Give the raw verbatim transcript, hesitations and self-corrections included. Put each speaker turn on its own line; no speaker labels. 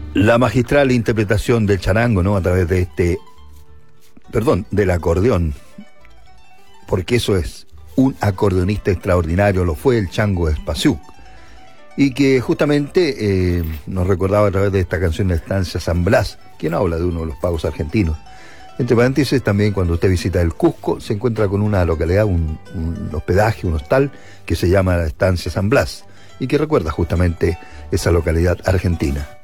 La magistral interpretación del charango, ¿no? A través de este, perdón, del acordeón, porque eso es, un acordeonista extraordinario, lo fue el Chango Espasiuk, y que justamente eh, nos recordaba a través de esta canción La Estancia San Blas, quien habla de uno de los pagos argentinos. Entre paréntesis, también cuando usted visita el Cusco, se encuentra con una localidad, un, un hospedaje, un hostal, que se llama la Estancia San Blas, y que recuerda justamente esa localidad argentina.